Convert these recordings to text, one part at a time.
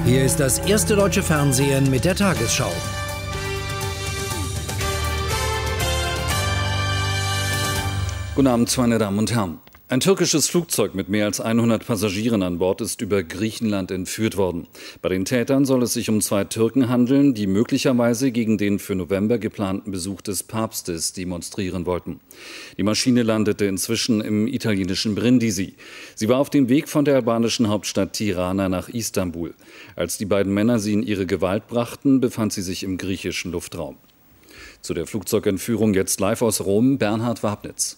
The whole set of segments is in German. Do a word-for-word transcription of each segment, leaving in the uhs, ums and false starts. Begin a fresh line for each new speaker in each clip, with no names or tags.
Hier ist das erste deutsche Fernsehen mit der Tagesschau.
Guten Abend, meine Damen und Herren. Ein türkisches Flugzeug mit mehr als hundert Passagieren an Bord ist über Griechenland entführt worden. Bei den Tätern soll es sich um zwei Türken handeln, die möglicherweise gegen den für November geplanten Besuch des Papstes demonstrieren wollten. Die Maschine landete inzwischen im italienischen Brindisi. Sie war auf dem Weg von der albanischen Hauptstadt Tirana nach Istanbul. Als die beiden Männer sie in ihre Gewalt brachten, befand sie sich im griechischen Luftraum. Zu der Flugzeugentführung jetzt live aus Rom, Bernhard Wabnitz.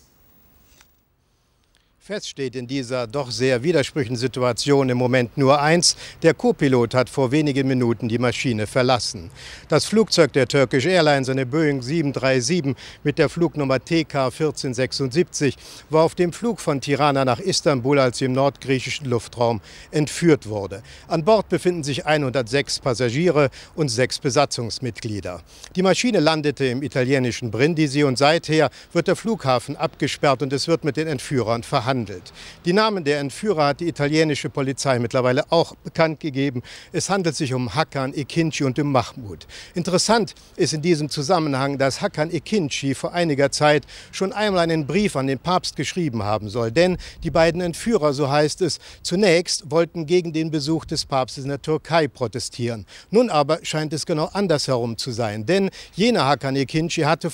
Fest steht in dieser doch sehr widersprüchlichen Situation im Moment nur eins: Der Co-Pilot hat vor wenigen Minuten die Maschine verlassen. Das Flugzeug der Turkish Airlines, eine Boeing sieben drei sieben mit der Flugnummer T K vierzehn sechsundsiebzig, war auf dem Flug von Tirana nach Istanbul, als sie im nordgriechischen Luftraum entführt wurde. An Bord befinden sich hundertsechs Passagiere und sechs Besatzungsmitglieder. Die Maschine landete im italienischen Brindisi und seither wird der Flughafen abgesperrt und es wird mit den Entführern verhandelt. Die Namen der Entführer hat die italienische Polizei mittlerweile auch bekannt gegeben. Es handelt sich um Hakan Ekinci und um Mahmoud. Interessant ist in diesem Zusammenhang, dass Hakan Ekinci vor einiger Zeit schon einmal einen Brief an den Papst geschrieben haben soll. Denn die beiden Entführer, so heißt es, zunächst wollten gegen den Besuch des Papstes in der Türkei protestieren. Nun aber scheint es genau andersherum zu sein. Denn jener Hakan Ekinci hatte